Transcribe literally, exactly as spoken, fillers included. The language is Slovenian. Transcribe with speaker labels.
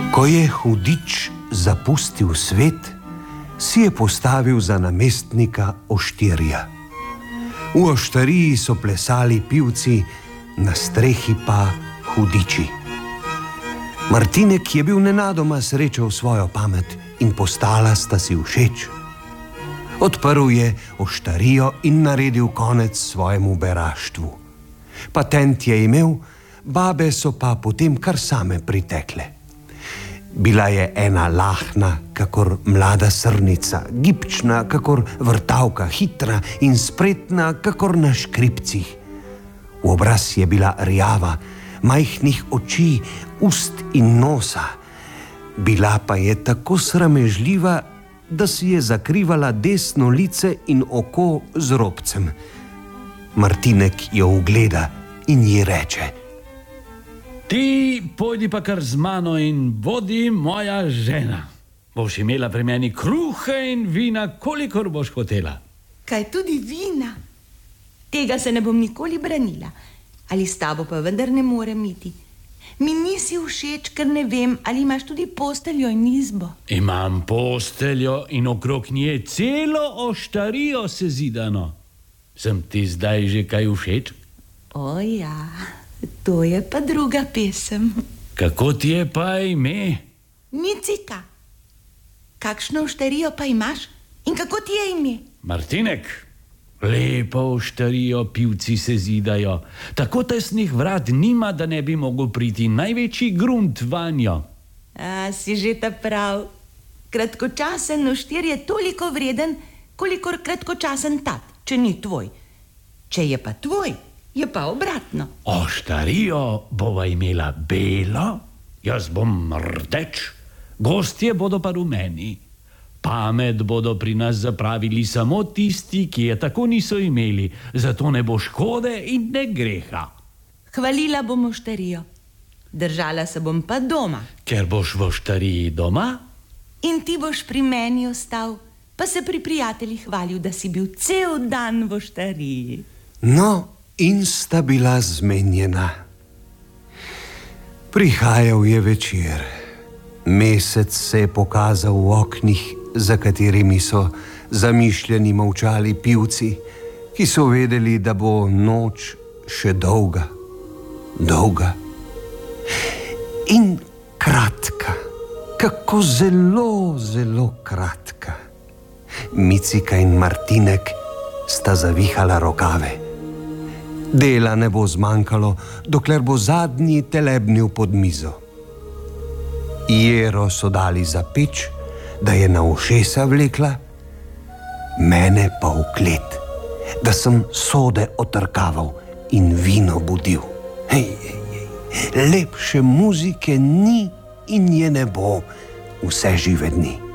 Speaker 1: Ko je hudič zapustil svet, si je postavil za namestnika oštirja. V oštariji so plesali pivci, na strehi pa hudiči. Martinek je bil nenadoma srečal svojo pamet in postala sta si všeč. Odprl je oštarijo in naredil konec svojemu beraštvu. Patent je imel, babe so pa potem kar same pritekle. Bila je ena lahna, kakor mlada srnica, gibčna, kakor vrtavka, hitra in spretna, kakor na škripcih. V obraz je bila rjava, majhnih oči, ust in nosa. Bila pa je tako sramežljiva, da si je zakrivala desno lice in oko z robcem. Martinek jo ugleda in ji reče:
Speaker 2: Ti pojdi pa kar z mano in bodi moja žena. Boš imela pri meni kruha in vina, kolikor boš hotela.
Speaker 3: Kaj tudi vina? Tega se ne bom nikoli branila. Ali s tabo pa vendar ne morem iti. Mi nisi všeč, ker ne vem, ali imaš tudi posteljo in izbo.
Speaker 2: Imam posteljo in okrog nje celo oštarijo sezidano. Sem ti zdaj že kaj všeč?
Speaker 3: O ja, to je pa druga pesem.
Speaker 2: Kako ti je pa ime?
Speaker 3: Micika. Kakšno oštarijo pa imaš in kako ti je ime?
Speaker 2: Martinek. Lepo oštarijo pivci sezidajo. Tako tesnih vrat nima, da ne bi mogel priti največji grunt vanjo.
Speaker 3: A, si že ta prav. Kratkočasen oštir je toliko vreden, kolikor kratkočasen tat, če ni tvoj. Če je pa tvoj, je pa obratno.
Speaker 2: Oštarijo bova imela belo, jaz bom rdeč, gostje bodo pa rumeni. Pamet bodo pri nas zapravili samo tisti, ki je tako niso imeli, zato ne bo škode in ne greha.
Speaker 3: Hvalila bom oštarijo, držala se bom pa doma.
Speaker 2: Ker boš v oštariji doma?
Speaker 3: In ti boš pri meni ostal, pa se pri prijateljih hvalil, da si bil cel dan v oštariji.
Speaker 1: No, in sta bila zmenjena. Prihajal je večer. Mesec se je pokazal v oknih, za katerimi so zamišljeni molčali pivci, ki so vedeli, da bo noč še dolga, dolga in kratka, kako zelo, zelo kratka. Micika in Martinek sta zavihala rokave. Dela ne bo zmanjkalo, dokler bo zadnji telebnil pod mizo. Jero so dali za peč, da je na ušesa vlekla, mene pa v klet, da sem sode otrkaval in vino budil. Hej, hej, hej. Lepše muzike ni in je ne bo vse žive dni.